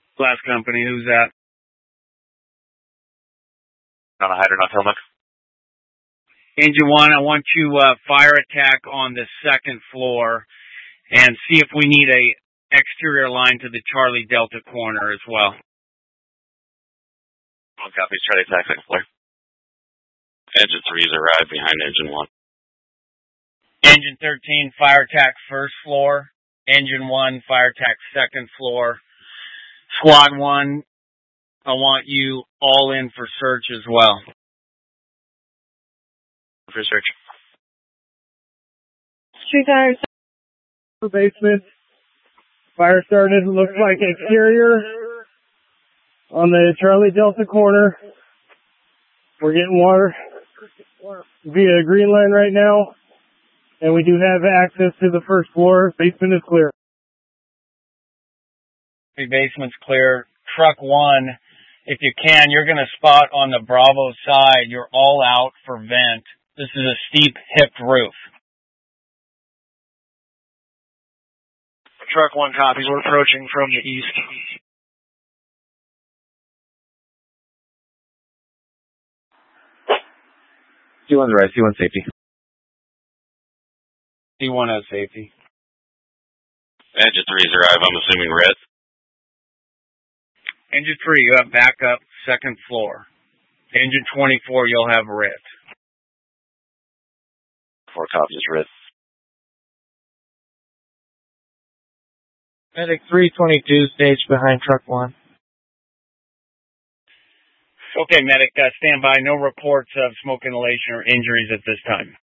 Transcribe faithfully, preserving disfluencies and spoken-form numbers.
Last company, who's that? On a hydrant on Tillamook. Engine one, I want you uh, fire attack on the second floor and see if we need a exterior line to the Charlie Delta corner as well. One copies, Charlie attack second floor. Engine three's arrived behind engine one. Engine thirteen, fire attack first floor. Engine one, fire attack second floor. Squad one, I want you all in for search as well. For search. Street tires. Basement. Fire started, looks like exterior on the Charlie Delta corner. We're getting water via green line right now. And we do have access to the first floor. Basement is clear. The basement's clear. Truck one, if you can, you're going to spot on the Bravo side. You're all out for vent. This is a steep hipped roof. Truck one copies. We're approaching from the east. C one's right. C one safety. C one has safety. Engine three's arrived. I'm assuming red. Engine three, you have backup, second floor. Engine twenty-four, you'll have red. Four copies, red. Medic three twenty-two, stage behind truck one. Okay, medic, uh, stand by. No reports of smoke inhalation or injuries at this time.